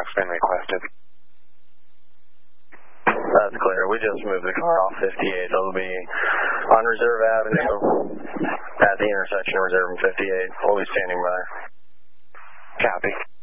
been requested. That's clear. We just moved the car off 58. It'll be on Reserve Avenue at the intersection of Reserve and 58. We'll be standing by. Copy.